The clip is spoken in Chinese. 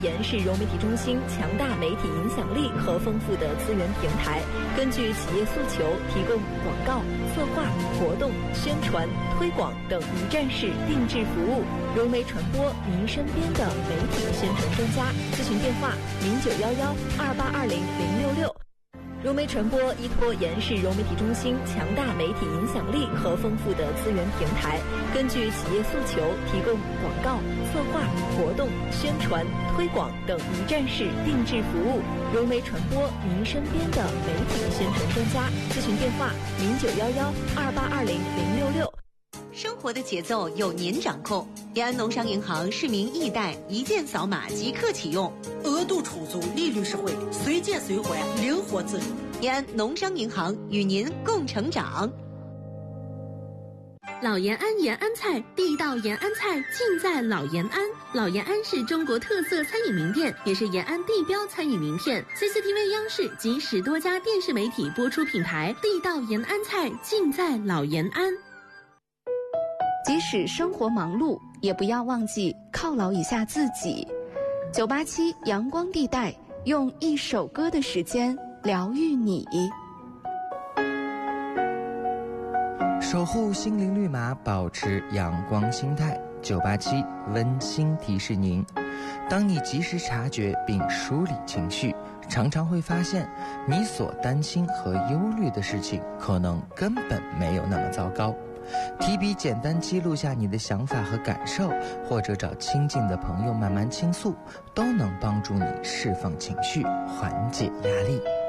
研是融媒体中心强大媒体影响力和丰富的资源平台，根据企业诉求提供广告、策划、活动、宣传、推广等一站式定制服务。融媒传播，您身边的媒体宣传专家。咨询电话0911282006。融媒传播依托研是融媒体中心强大媒体影响力和丰富的资源平台，根据企业诉求提供广告、策划、活动、宣传、推广等一站式定制服务。融媒传播，您身边的媒体宣传专家。咨询电话0911282006。 生活的节奏由您掌控。延安农商银行市民易贷一键扫码即刻启用， 额度充足，利率实惠，随借随还，灵活自如。 延安农商银行与您共成长。 老延安延安菜，地道延安菜尽在老延安。老延安是中国特色餐饮名店，也是延安地标餐饮名片。CCTV 央视及10多家电视媒体播出品牌，地道延安菜尽在老延安。 即使生活忙碌，也不要忘记犒劳一下自己。987阳光地带，用一首歌的时间疗愈你。 守护心灵绿码，保持阳光心态。987温馨提示您：当你及时察觉并梳理情绪，常常会发现你所担心和忧虑的事情可能根本没有那么糟糕。提笔简单记录下你的想法和感受，或者找亲近的朋友慢慢倾诉，都能帮助你释放情绪，缓解压力。